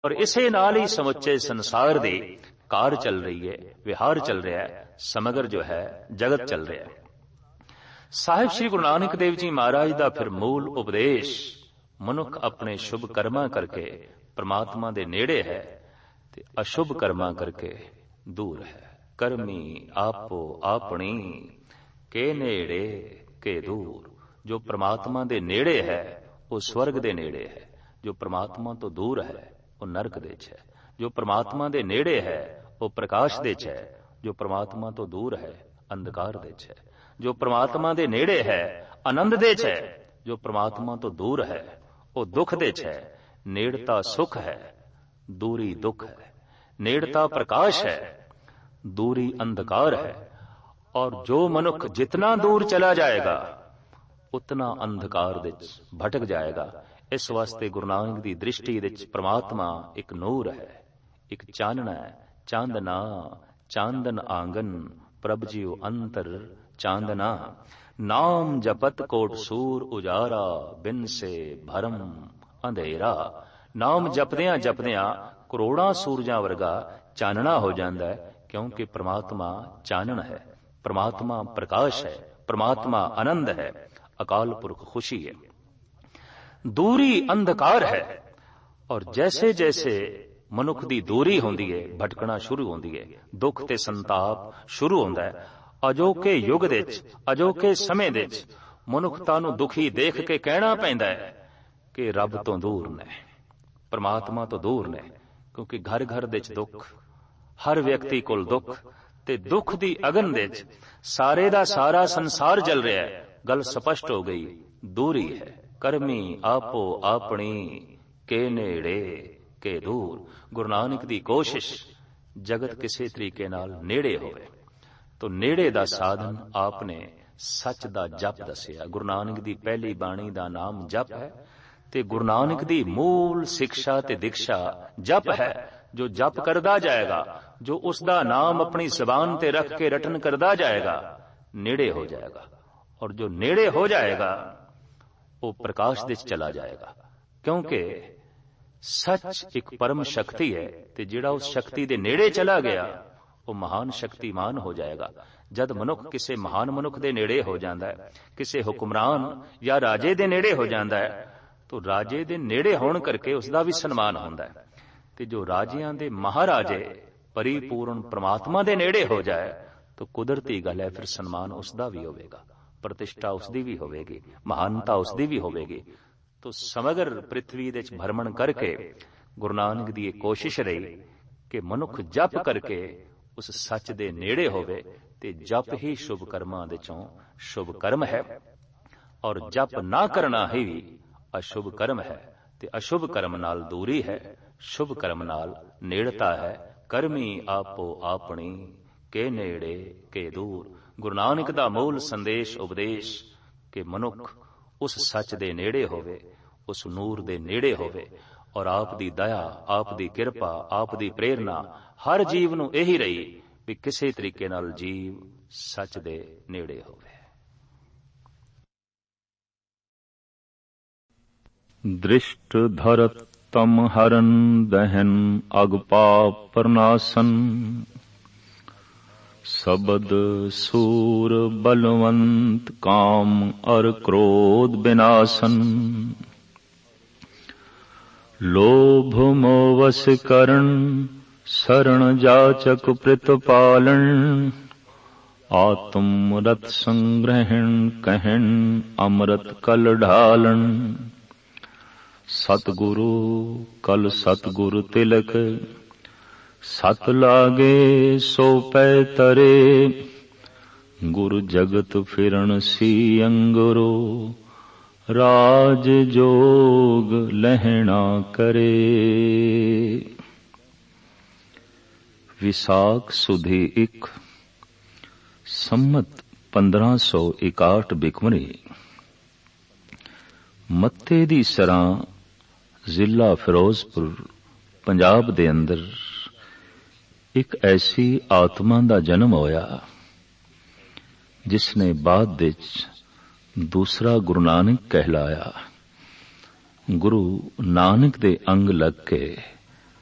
ਔਰ ਇਸੇ ਨਾਲ ਹੀ ਸਮੁੱਚੇ ਸੰਸਾਰ ਦੀ ਕਾਰ ਚੱਲ ਰਹੀ ਹੈ, ਵਿਹਾਰ ਚੱਲ ਰਿਹਾ ਹੈ, ਸਮਗਰ ਜੋ ਹੈ ਜਗਤ ਚੱਲ ਰਿਹਾ ਹੈ। ਸਾਹਿਬ ਸ੍ਰੀ ਗੁਰੂ ਨਾਨਕ ਦੇਵ ਜੀ ਮਹਾਰਾਜ ਦਾ ਫਿਰ ਮੂਲ ਉਪਦੇਸ਼ ਮਨੁੱਖ ਆਪਣੇ ਸ਼ੁਭ ਕਰਮਾਂ ਕਰਕੇ ਪ੍ਰਮਾਤਮਾ ਦੇ ਨੇੜੇ ਹੈ ਤੇ ਅਸ਼ੁਭ ਕਰਮਾਂ ਕਰਕੇ ਦੂਰ ਹੈ। ਕਰਮੀ ਆਪੋ ਆਪਣੀ ਕੇ ਨੇੜੇ ਕੇ ਦੂਰ। ਜੋ ਪ੍ਰਮਾਤਮਾ ਦੇ ਨੇੜੇ ਹੈ ਉਹ ਸਵਰਗ ਦੇ ਨੇੜੇ ਹੈ, ਜੋ ਪ੍ਰਮਾਤਮਾ ਤੋਂ ਦੂਰ ਹੈ ਉਹ ਨਰਕ ਦੇ ਚ ਹੈ। ਜੋ ਪ੍ਰਮਾਤਮਾ ਦੇ ਨੇੜੇ ਹੈ ਉਹ ਪ੍ਰਕਾਸ਼ ਦੇ ਚ ਹੈ, ਜੋ ਪ੍ਰਮਾਤਮਾ ਤੋਂ ਦੂਰ ਹੈ ਅੰਧਕਾਰ ਦੇ ਚ ਹੈ। ਜੋ ਪ੍ਰਮਾਤਮਾ ਦੇ ਨੇੜੇ ਹੈ ਆਨੰਦ ਦੇ ਚ ਹੈ, ਜੋ ਪ੍ਰਮਾਤਮਾ ਤੋਂ ਦੂਰ ਹੈ ਉਹ ਦੁੱਖ ਦੇ ਚ ਹੈ। ਨੇੜਤਾ ਸੁਖ ਹੈ, ਦੂਰੀ ਦੁੱਖ ਹੈ। ਨੇੜਤਾ ਪ੍ਰਕਾਸ਼ ਹੈ, ਦੂਰੀ ਅੰਧਕਾਰ ਹੈ। ਔਰ ਜੋ ਮਨੁੱਖ ਜਿਤਨਾ ਦੂਰ ਚਲਾ ਜਾਏਗਾ ਉਤਨਾ ਅੰਧਕਾਰ ਵਿੱਚ ਭਟਕ ਜਾਏਗਾ। ਇਸ ਵਾਸਤੇ ਗੁਰੂ ਨਾਨਕ ਦੀ ਦ੍ਰਿਸ਼ਟੀ ਵਿੱਚ ਪ੍ਰਮਾਤਮਾ ਇੱਕ ਨੂਰ ਹੈ, ਇੱਕ ਚਾਨਣਾ ਹੈ। ਚਾਂਦਨਾ ਚਾਂਦਨ ਆਂਗਨ ਪ੍ਰਭ ਜੀਉ ਅੰਤਰ ਚਾਂਦਨਾ। ਨਾਮ ਜਪਤ ਕੋਟ ਸੂਰ ਉਜਾਰਾ ਬਿਨ ਸੇ ਭਰਮ ਅੰਧੇਰਾ। ਨਾਮ ਜਪਦਿਆਂ ਜਪਦਿਆਂ ਕਰੋੜਾਂ ਸੂਰਜਾਂ ਵਰਗਾ ਚਾਨਣਾ ਹੋ ਜਾਂਦਾ ਹੈ, ਕਿਉਂਕਿ ਪ੍ਰਮਾਤਮਾ ਚਾਨਣ ਹੈ, ਪ੍ਰਮਾਤਮਾ ਪ੍ਰਕਾਸ਼ ਹੈ, ਪ੍ਰਮਾਤਮਾ ਆਨੰਦ ਹੈ, ਅਕਾਲ ਪੁਰਖ ਖੁਸ਼ੀ ਹੈ। ਦੂਰੀ ਅੰਧਕਾਰ ਹੈ। ਔਰ ਜੈਸੇ ਜੈਸੇ ਮਨੁੱਖ ਦੀ ਦੂਰੀ ਹੁੰਦੀ ਹੈ ਭਟਕਣਾ ਸ਼ੁਰੂ ਹੁੰਦੀ ਹੈ, ਦੁੱਖ ਤੇ ਸੰਤਾਪ ਸ਼ੁਰੂ ਹੁੰਦਾ ਹੈ। ਅਜੋਕੇ ਯੁੱਗ ਦੇ ਵਿੱਚ, ਅਜੋਕੇ ਸਮੇਂ ਦੇ ਵਿੱਚ ਮਨੁੱਖਤਾ ਨੂੰ ਦੁਖੀ ਦੇਖ ਕੇ ਕਹਿਣਾ ਪੈਂਦਾ ਹੈ ਕਿ ਰੱਬ ਤੋਂ ਦੂਰ ਨੇ, ਪ੍ਰਮਾਤਮਾ ਤੋਂ ਦੂਰ ਨੇ। ਕਿਉਂਕਿ ਘਰ ਘਰ ਦੇ ਵਿੱਚ ਦੁੱਖ, ਹਰ ਵਿਅਕਤੀ ਕੋਲ ਦੁੱਖ, ਤੇ ਦੁੱਖ ਦੀ ਅਗਨ ਦੇ ਵਿੱਚ ਸਾਰੇ ਦਾ ਸਾਰਾ ਸੰਸਾਰ ਜਲ ਰਿਹਾ ਹੈ। ਗੱਲ ਸਪਸ਼ਟ ਹੋ ਗਈ, ਦੂਰੀ ਹੈ। ਕਰਮੀ ਆਪੋ ਆਪਣੀ ਕੇ ਨੇੜੇ ਕੇ ਦੂਰ। ਗੁਰੂ ਨਾਨਕ ਦੀ ਕੋਸ਼ਿਸ਼ ਜਗਤ ਕਿਸੇ ਤਰੀਕੇ ਨਾਲ ਨੇੜੇ ਹੋਵੇ। ਤੋ ਨੇੜੇ ਦਾ ਸਾਧਨ ਆਪਨੇ ਸੱਚ ਦਾ ਜਪ ਦੱਸਿਆ। ਗੁਰੂ ਨਾਨਕ ਦੀ ਪਹਿਲੀ ਬਾਣੀ ਦਾ ਨਾਮ ਜਪ ਹੈ, ਤੇ ਗੁਰੂ ਨਾਨਕ ਦੀ ਮੂਲ ਸਿੱਖਿਆ ਤੇ ਦੀਕਸ਼ਾ ਜਪ ਹੈ। ਜੋ ਜਪ ਕਰਦਾ ਜਾਏਗਾ, ਜੋ ਉਸ ਦਾ ਨਾਮ ਆਪਣੀ ਜ਼ਬਾਨ ਤੇ ਰੱਖ ਕੇ ਰਟਨ ਕਰਦਾ ਜਾਏਗਾ, ਨੇੜੇ ਹੋ ਜਾਏਗਾ। ਔਰ ਜੋ ਨੇੜੇ ਹੋ ਜਾਏਗਾ ਉਹ ਪ੍ਰਕਾਸ਼ ਦੇ ਚ ਚਲਾ ਜਾਏਗਾ। ਕਿਉਂਕਿ ਸੱਚ ਇੱਕ ਪਰਮ ਸ਼ਕਤੀ ਹੈ, ਤੇ ਜਿਹੜਾ ਉਸ ਸ਼ਕਤੀ ਦੇ ਨੇੜੇ ਚਲਾ ਗਿਆ ਉਹ ਮਹਾਨ ਸ਼ਕਤੀਮਾਨ ਹੋ ਜਾਏਗਾ। ਜਦ ਮਨੁੱਖ ਕਿਸੇ ਮਹਾਨ ਮਨੁੱਖ ਦੇ ਨੇੜੇ ਹੋ ਜਾਂਦਾ ਹੈ, ਕਿਸੇ ਹੁਕਮਰਾਨ ਜਾਂ ਰਾਜੇ ਦੇ ਨੇੜੇ ਹੋ ਜਾਂਦਾ ਹੈ, ਤਾਂ ਰਾਜੇ ਦੇ ਨੇੜੇ ਹੋਣ ਕਰਕੇ ਉਸ ਦਾ ਵੀ ਸਨਮਾਨ ਹੁੰਦਾ ਹੈ। ਤੇ ਜੋ ਰਾਜਿਆਂ ਦੇ ਮਹਾਰਾਜੇ ਪਰਿਪੂਰਨ ਪ੍ਰਮਾਤਮਾ ਦੇ ਨੇੜੇ ਹੋ ਜਾਏ ਤਾਂ ਕੁਦਰਤੀ ਗੱਲ ਹੈ, ਫਿਰ ਸਨਮਾਨ ਉਸ ਦਾ ਵੀ ਹੋਵੇਗਾ, ਪ੍ਰਤਿਸ਼ਠਾ ਉਸ ਦੀ ਵੀ ਹੋਵੇਗੀ, ਮਹਾਨਤਾ ਉਸ ਦੀ ਵੀ ਹੋਵੇਗੀ। ਤੋ ਸਮਗਰ ਪ੍ਰਿਥਵੀ ਦੇ ਵਿੱਚ ਭਰਮਣ ਕਰਕੇ ਗੁਰੂ ਨਾਨਕ ਦੀ ਇਹ ਕੋਸ਼ਿਸ਼ ਰਹੀ ਕਿ ਮਨੁੱਖ ਜਪ ਕਰਕੇ ਉਸ ਸੱਚ ਦੇ ਨੇੜੇ ਹੋਵੇ, ਤੇ ਜਪ ਹੀ ਸ਼ੁਭ ਕਰਮਾਂ ਦੇ ਚੋਂ ਸ਼ੁਭ ਕਰਮ ਹੈ। ਔਰ ਜਪ ਨਾ ਕਰਨਾ ਹੀ ਅਸ਼ੁਭ ਕਰਮ ਹੈ, ਤੇ ਅਸ਼ੁਭ ਕਰਮ ਨਾਲ ਦੂਰੀ ਹੈ, ਸ਼ੁਭ ਕਰਮ ਨਾਲ ਨੇੜਤਾ ਹੈ। ਕਰਮੀ ਆਪੋ ਆਪਣੀ ਕੇ ਨੇੜੇ ਕੇ ਦੂਰ। ਗੁਰੂ ਨਾਨਕ ਦਾ ਮੂਲ ਸੰਦੇਸ਼ ਉਪਦੇਸ਼ ਕਿ ਮਨੁੱਖ ਉਸ ਸੱਚ ਦੇ ਨੇੜੇ ਹੋਵੇ, ਉਸ ਨੂਰ ਦੇ ਨੇੜੇ ਹੋਵੇ। ਔਰ ਆਪ ਦੀ ਦਇਆ, ਆਪ ਦੀ ਕਿਰਪਾ, ਆਪ ਦੀ ਪ੍ਰੇਰਨਾ ਹਰ ਜੀਵ ਨੂੰ ਇਹੀ ਰਹੀ ਵੀ ਕਿਸੇ ਤਰੀਕੇ ਨਾਲ ਜੀਵ ਸੱਚ ਦੇ ਨੇੜੇ ਹੋਵੇ। ਦ੍ਰਿਸ਼ਟ ਧਰਤ ਤਮ ਹਰਨ ਦਹਨ ਅਗ ਪਾਪ ਪਰਨਾਸਨ। शब्द सूर बलवंत काम और क्रोध विनाशन। लोभ मोवस करण शरण जाचक प्रतिपालन। आत्म रत संग्रहण कहन अमृत कल ढालन। सतगुरु कल सतगुरु तिलक सत लागे सो पै तरे। गुरु जगत फिरन सी अंगुरो राज जोग लहना करे। विसाख सुधी 1 ਸੰਮਤ 1561 ਬਿਕਮਰੀ। ਮੱਤੇ ਦੀ ਸਰਾਂ ਜ਼ਿਲ੍ਹਾ ਫਿਰੋਜ਼ਪੁਰ ਪੰਜਾਬ ਦੇ ਅੰਦਰ ਇੱਕ ਐਸੀ ਆਤਮਾ ਦਾ ਜਨਮ ਹੋਇਆ ਜਿਸ ਨੇ ਬਾਅਦ ਵਿੱਚ ਦੂਸਰਾ ਗੁਰੂ ਨਾਨਕ ਕਹਿਲਾਇਆ। ਗੁਰੂ ਨਾਨਕ ਦੇ ਅੰਗ ਲੱਗ ਕੇ